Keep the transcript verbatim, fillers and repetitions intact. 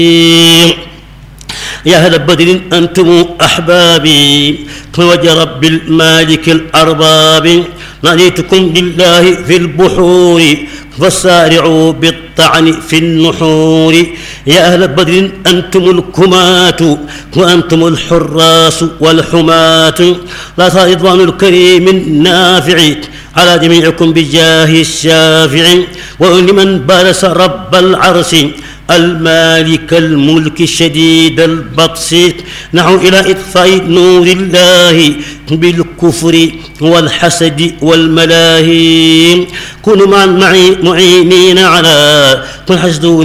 يا أهل بدر أنتم أحبابي ووجه رب المالك الأرباب ناديتكم لله في البحور فسارعوا بالطعن في النحور. يا أهل بدر أنتم الكمات وأنتم الحراس والحماة لا رضوان الكريم النافع على جميعكم بجاه الشافع ولمن بارس رب العرش المالك الملك شديد البطش نحو إلى إطفاء نور الله بالكفر والحسد والملاهي كونوا معا معي معينين على كن حسدون